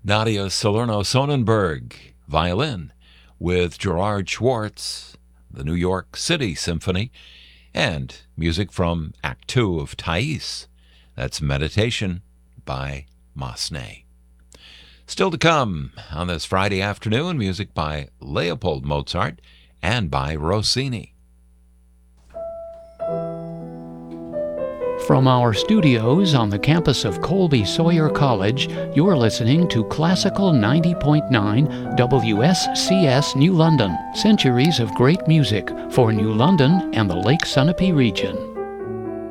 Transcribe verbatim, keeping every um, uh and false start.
Nadia Salerno-Sonnenberg, violin, with Gerard Schwartz, the New York City Symphony, and music from Act Two of Thais. That's Meditation by Massenet. Still to come on this Friday afternoon, music by Leopold Mozart and by Rossini. From our studios on the campus of Colby Sawyer College, you're listening to Classical ninety point nine W S C S New London, centuries of great music for New London and the Lake Sunapee region.